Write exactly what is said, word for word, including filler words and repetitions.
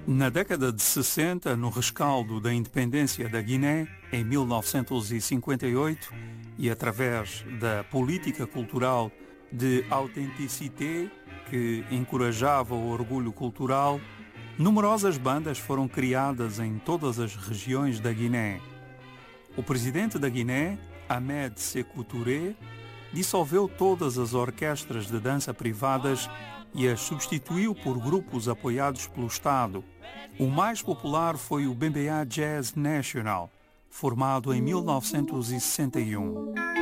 Na década de sessenta, no rescaldo da independência da Guiné, em mil novecentos e cinquenta e oito, e através da política cultural de authenticité que encorajava o orgulho cultural, numerosas bandas foram criadas em todas as regiões da Guiné. O presidente da Guiné, Ahmed Sékou Touré, dissolveu todas as orquestras de dança privadas e as substituiu por grupos apoiados pelo Estado. O mais popular foi o B B A Jazz National, formado em mil novecentos e sessenta e um.